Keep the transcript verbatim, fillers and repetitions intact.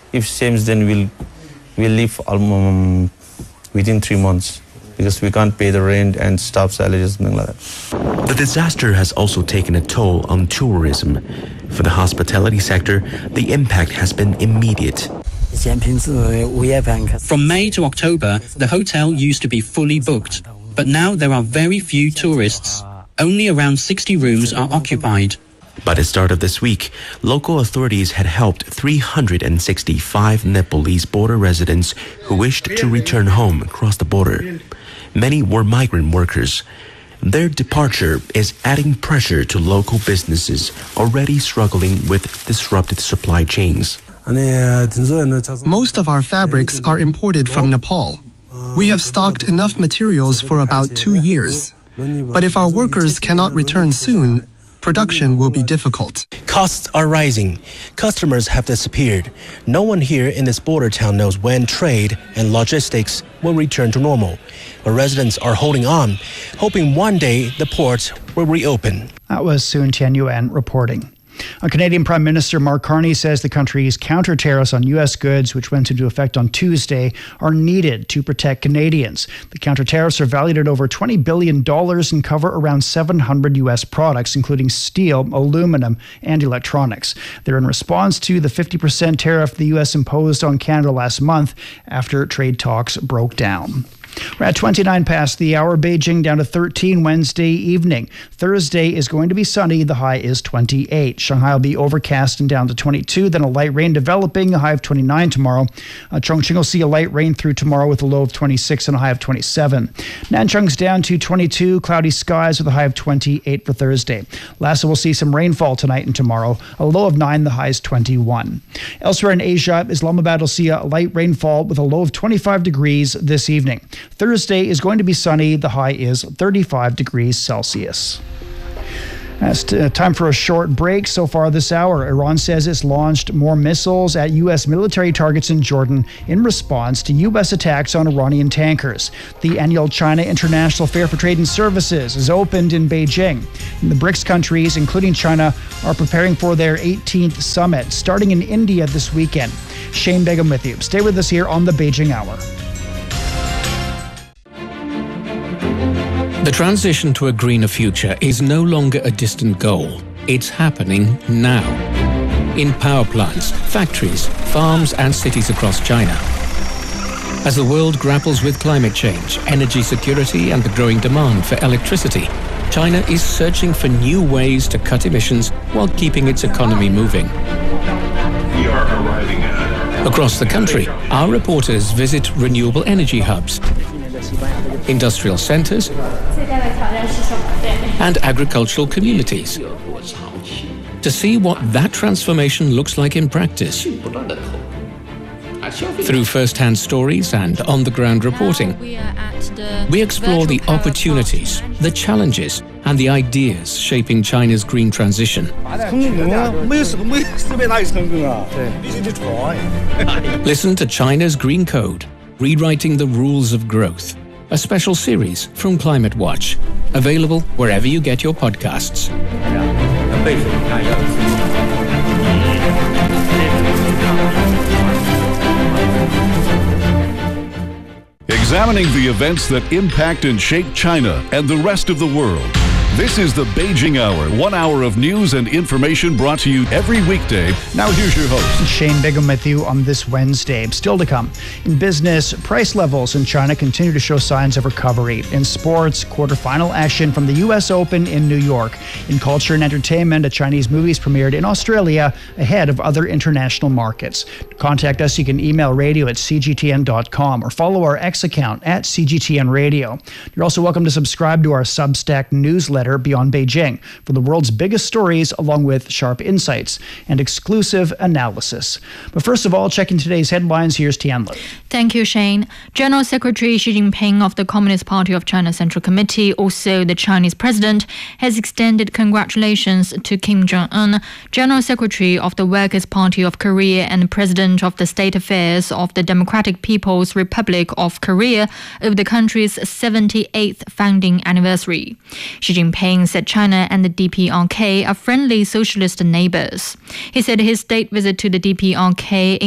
if same, then we'll we'll leave um, within three months because we can't pay the rent and staff salaries, something like that. The disaster has also taken a toll on tourism. For the hospitality sector, the impact has been immediate. From May to October, the hotel used to be fully booked, but now there are very few tourists. Only around sixty rooms are occupied. By the start of this week, local authorities had helped three hundred sixty-five Nepalese border residents who wished to return home across the border. Many were migrant workers. Their departure is adding pressure to local businesses already struggling with disrupted supply chains. Most of our fabrics are imported from Nepal. We have stocked enough materials for about two years. But if our workers cannot return soon, production will be difficult. Costs are rising. Customers have disappeared. No one here in this border town knows when trade and logistics will return to normal. But residents are holding on, hoping one day the ports will reopen. That was Sun Tianyuan reporting. A Canadian Prime Minister Mark Carney says the country's counter tariffs on U S goods, which went into effect on Tuesday, are needed to protect Canadians. The counter tariffs are valued at over twenty billion dollars and cover around seven hundred U S products, including steel, aluminum, and electronics. They're in response to the fifty percent tariff the U S imposed on Canada last month after trade talks broke down. We're at twenty-nine past the hour. Beijing down to thirteen Wednesday evening. Thursday is going to be sunny. The high is twenty-eight. Shanghai will be overcast and down to twenty-two. Then a light rain developing. A high of twenty-nine tomorrow. Uh, Chongqing will see a light rain through tomorrow with a low of twenty-six and a high of twenty-seven. Nanchung's down to twenty-two. Cloudy skies with a high of twenty-eight for Thursday. Lhasa will see some rainfall tonight and tomorrow. A low of nine. The high is twenty-one. Elsewhere in Asia, Islamabad will see a light rainfall with a low of twenty-five degrees this evening. Thursday is going to be sunny. The high is thirty-five degrees Celsius. It's time for a short break. So far this hour, Iran says it's launched more missiles at U S military targets in Jordan in response to U S attacks on Iranian tankers. The annual China International Fair for Trade and Services is opened in Beijing. And the BRICS countries, including China, are preparing for their eighteenth summit, starting in India this weekend. Shane Begum with you. Stay with us here on the Beijing Hour. The transition to a greener future is no longer a distant goal. It's happening now. In power plants, factories, farms and cities across China. As the world grapples with climate change, energy security and the growing demand for electricity, China is searching for new ways to cut emissions while keeping its economy moving. We are arriving at... Across the country, our reporters visit renewable energy hubs, industrial centers, and agricultural communities to see what that transformation looks like in practice. Through first-hand stories and on-the-ground reporting, we explore the opportunities, the challenges, and the ideas shaping China's green transition. Listen to China's Green Code, Rewriting the Rules of Growth, a special series from Climate Watch, available wherever you get your podcasts. Examining the events that impact and shape China and the rest of the world. This is the Beijing Hour, one hour of news and information brought to you every weekday. Now here's your host. Shane Bigham with you on this Wednesday. Still to come. In business, price levels in China continue to show signs of recovery. In sports, quarterfinal action from the U S Open in New York. In culture and entertainment, a Chinese movie is premiered in Australia ahead of other international markets. To contact us, you can email radio at c g t n dot com or follow our X account at C G T N Radio. You're also welcome to subscribe to our Substack newsletter, Beyond Beijing, for the world's biggest stories, along with sharp insights and exclusive analysis. But first of all, checking today's headlines, here's Tianlu. Thank you, Shane. General Secretary Xi Jinping of the Communist Party of China Central Committee, also the Chinese president, has extended congratulations to Kim Jong-un, General Secretary of the Workers' Party of Korea and President of the State Affairs of the Democratic People's Republic of Korea, over the country's seventy-eighth founding anniversary. Xi Jinping said China and the D P R K are friendly socialist neighbors. He said his state visit to the D P R K